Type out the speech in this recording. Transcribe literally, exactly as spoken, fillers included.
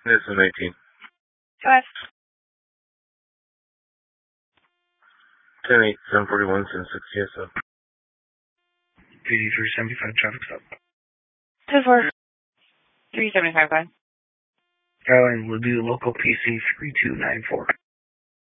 This is nineteen. Go ahead. ten eight, seven forty-one, seven sixty, yes, sir. P D three seventy-five, traffic stop. two four three seventy-five, go ahead. Skyline will do local P C three two nine four.